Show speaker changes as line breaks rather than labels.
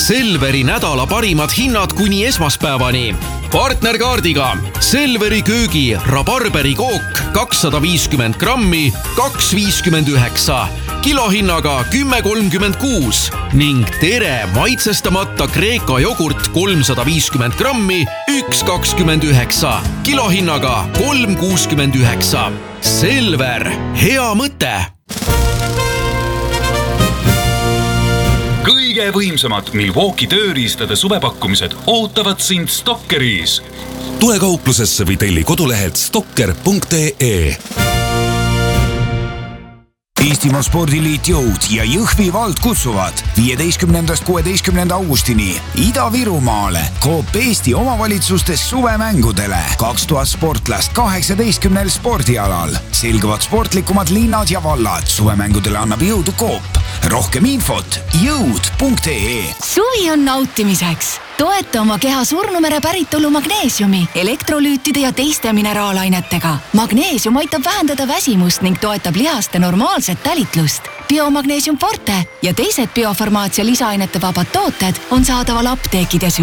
Selveri nädala parimad hinnad kuni esmaspäevani. Partnerkaardiga Selveri köögi rabarberi kook 250 grammi 2,59, kilohinnaga 10,36 ning Tere maitsestamata Kreeka jogurt 350 grammi 1,29, kilohinnaga 3,69. Selver, hea mõte!
Kõige võimsamad Milwaukee tööriistade suvepakkumised ootavad sind Stockeris.
Tule kauplusesse või telli kodulehelt stocker.ee.
Eestimaa Spordiliit Jõud ja Jõhvi vald kutsuvad 15.–16. augustini Ida-Virumaale Coop Eesti omavalitsustes suvemängudele 2000 sportlast 18 spordialal. Selguvad sportlikumad linnad ja vallad. Suvemängudele annab jõudu Coop. Rohkem infot jõud.ee.
Suvi on nautimiseks. Toeta oma keha surnumere päritolu magneesiumi, elektrolüütide ja teiste mineraalainetega. Magneesium aitab vähendada väsimust ning toetab lihaste normaalset tälitlust. Biomagneesium Forte ja teised biofarmaatsia lisaainete vabad tooted on saadaval apteekides